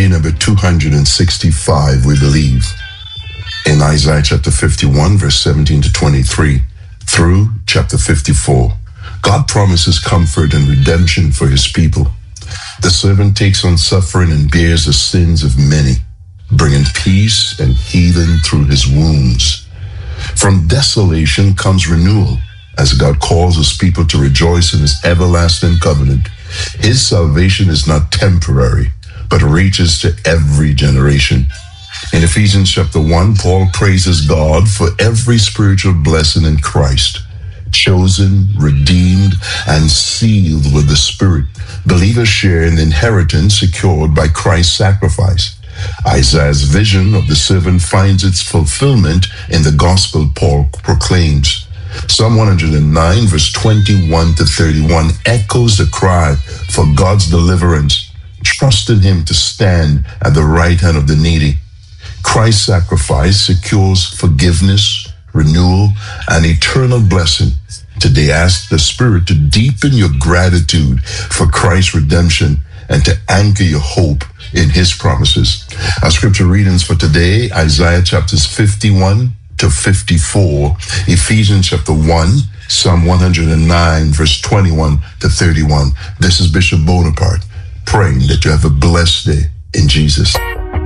Day number 265, we believe, in Isaiah chapter 51, verse 17 to 23, through chapter 54. God promises comfort and redemption for his people. The servant takes on suffering and bears the sins of many, bringing peace and healing through his wounds. From desolation comes renewal, as God calls his people to rejoice in his everlasting covenant. His salvation is not temporary, but reaches to every generation. In Ephesians chapter 1, Paul praises God for every spiritual blessing in Christ, chosen, redeemed, and sealed with the Spirit. Believers share in the inheritance secured by Christ's sacrifice. Isaiah's vision of the servant finds its fulfillment in the gospel Paul proclaims. Psalm 109, verse 21 to 31 echoes the cry for God's deliverance. Trust in him to stand at the right hand of the needy. Christ's sacrifice secures forgiveness, renewal, and eternal blessing. Today, ask the Spirit to deepen your gratitude for Christ's redemption and to anchor your hope in his promises. Our scripture readings for today, Isaiah chapters 51 to 54, Ephesians chapter 1, Psalm 109, verse 21 to 31. This is Bishop Bonaparte, praying that you have a blessed day in Jesus.